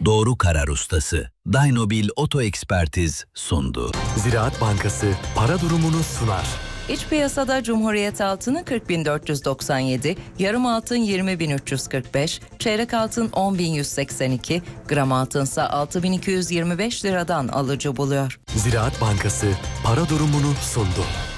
Doğru karar ustası. Dynobil Oto Ekspertiz sundu. Ziraat Bankası para durumunu sunar. İç piyasada Cumhuriyet altını 40.497, yarım altın 20.345, çeyrek altın 10.182, gram altınsa 6.225 liradan alıcı buluyor. Ziraat Bankası para durumunu sundu.